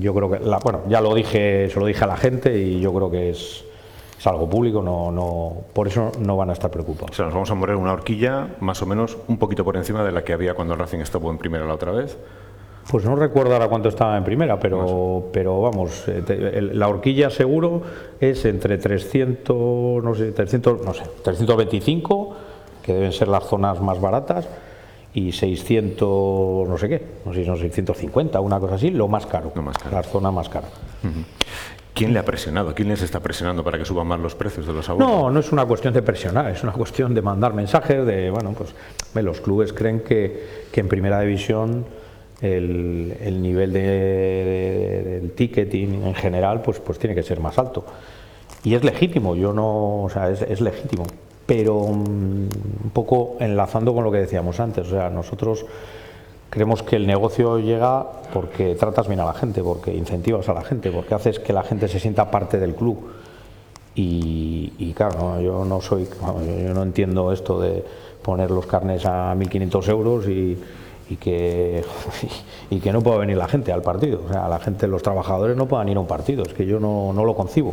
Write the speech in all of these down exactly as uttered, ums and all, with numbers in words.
yo creo que, la, bueno, ya lo dije, se lo dije a la gente y yo creo que es, es algo público, no, no, por eso no van a estar preocupados. O sea, nos vamos a mover una horquilla más o menos un poquito por encima de la que había cuando el Racing estuvo en primera la otra vez. Pues no recuerdo ahora cuánto estaba en primera, pero, pero vamos, eh, te, el, la horquilla seguro es entre trescientos, no sé, trescientos, no sé, trescientos veinticinco, que deben ser las zonas más baratas, y seiscientos, no sé qué, no sé si son seiscientos cincuenta, una cosa así, lo más caro, lo más caro. La zona más cara. Uh-huh. ¿Quién le ha presionado? ¿Quién les está presionando para que suban más los precios de los abonos? No, no es una cuestión de presionar, es una cuestión de mandar mensajes, de, bueno, pues los clubes creen que, que en primera división el, el nivel de, de, del ticketing en general pues, pues tiene que ser más alto. Y es legítimo, yo no, o sea, es, es legítimo, pero um, un poco enlazando con lo que decíamos antes, o sea, nosotros creemos que el negocio llega porque tratas bien a la gente, porque incentivas a la gente, porque haces que la gente se sienta parte del club. Y, y claro, no, yo no soy, yo no entiendo esto de poner los carnés a mil quinientos euros y, y, que, y que no pueda venir la gente al partido. O sea, la gente, los trabajadores no puedan ir a un partido, es que yo no, no lo concibo.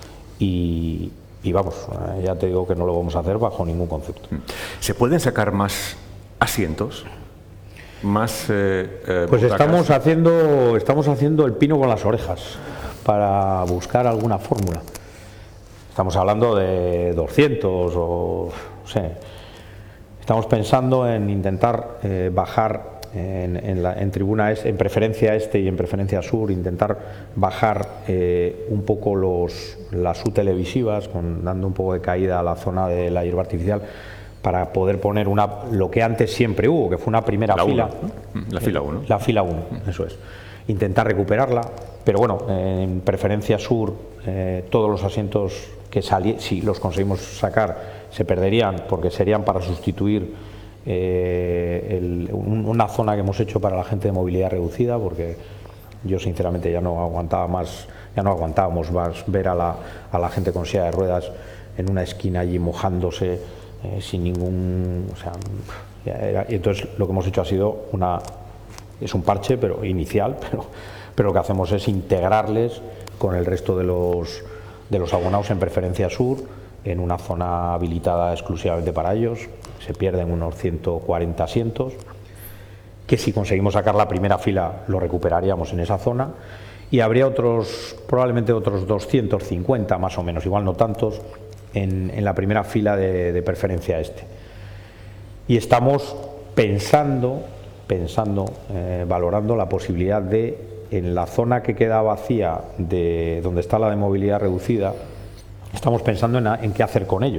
Y, y vamos, ya te digo que no lo vamos a hacer bajo ningún concepto. ¿Se pueden sacar más asientos? Más eh, eh, pues butacas. estamos haciendo estamos haciendo el pino con las orejas para buscar alguna fórmula. Estamos hablando de doscientos o no sé. Estamos pensando en intentar eh, bajar en, en, la, en tribuna este, en preferencia este y en preferencia sur, intentar bajar eh, un poco los las U televisivas, con, dando un poco de caída a la zona de la hierba artificial, para poder poner una, lo que antes siempre hubo, que fue una primera la fila. uno, ¿no? La fila uno. La fila uno, eso es. Intentar recuperarla, pero bueno, eh, en preferencia sur, eh, todos los asientos que sali si los conseguimos sacar, se perderían porque serían para sustituir eh, el, un, una zona que hemos hecho para la gente de movilidad reducida, porque yo sinceramente ya no aguantaba más, ya no aguantábamos más ver a la, a la gente con silla de ruedas en una esquina allí mojándose. Eh, sin ningún, o sea, era, y entonces lo que hemos hecho ha sido una, es un parche pero inicial, pero, pero lo que hacemos es integrarles con el resto de los de los abonados en preferencia sur en una zona habilitada exclusivamente para ellos. Se pierden unos ciento cuarenta asientos que si conseguimos sacar la primera fila lo recuperaríamos en esa zona, y habría otros, probablemente otros doscientos cincuenta más o menos, igual no tantos, En, en la primera fila de, de preferencia este. Y estamos pensando, pensando, eh, valorando la posibilidad de, en la zona que queda vacía de donde está la de movilidad reducida, estamos pensando en, a, en qué hacer con ello.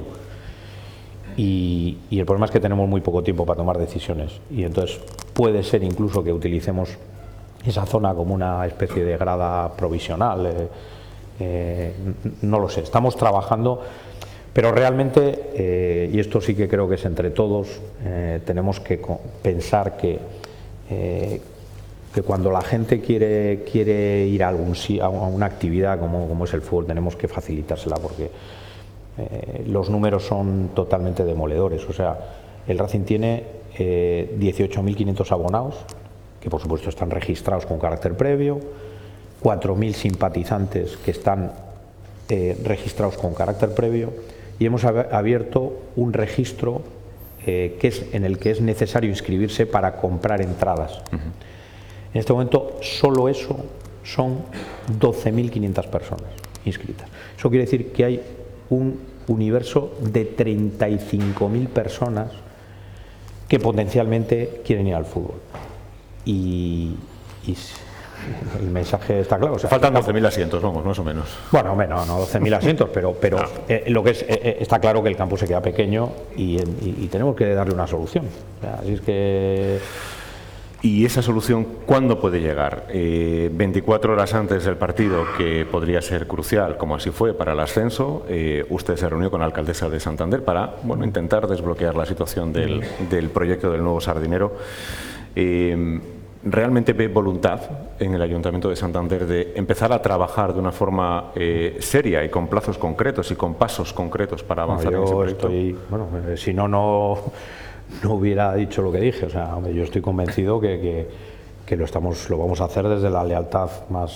Y, y el problema es que tenemos muy poco tiempo para tomar decisiones. Y entonces puede ser incluso que utilicemos esa zona como una especie de grada provisional. Eh, eh, no lo sé, estamos trabajando. Pero realmente, eh, y esto sí que creo que es entre todos, eh, tenemos que pensar que, eh, que cuando la gente quiere, quiere ir a, algún, a una actividad como, como es el fútbol, tenemos que facilitársela, porque eh, los números son totalmente demoledores. O sea, el Racing tiene eh, dieciocho mil quinientos abonados, que por supuesto están registrados con carácter previo, cuatro mil simpatizantes que están eh, registrados con carácter previo, y hemos abierto un registro eh, que es, en el que es necesario inscribirse para comprar entradas. Uh-huh. En este momento solo eso son doce mil quinientas personas inscritas. Eso quiere decir que hay un universo de treinta y cinco mil personas que potencialmente quieren ir al fútbol. Y, y el mensaje está claro. O sea, faltan doce mil asientos, vamos, más o menos. Bueno, menos, no doce mil asientos, pero, pero no. eh, lo que es, eh, está claro que el campo se queda pequeño y, y, y tenemos que darle una solución. O sea, así es que... ¿Y esa solución cuándo puede llegar? Eh, veinticuatro horas antes del partido, que podría ser crucial, como así fue para el ascenso, eh, usted se reunió con la alcaldesa de Santander para, bueno, intentar desbloquear la situación del, del proyecto del nuevo Sardinero. Eh, ¿Realmente ve voluntad en el Ayuntamiento de Santander de empezar a trabajar de una forma eh, seria y con plazos concretos y con pasos concretos para avanzar no, en ese proyecto? Estoy, bueno, eh, si no, no, no hubiera dicho lo que dije. O sea, yo estoy convencido que, que, que lo, estamos, lo vamos a hacer desde la lealtad más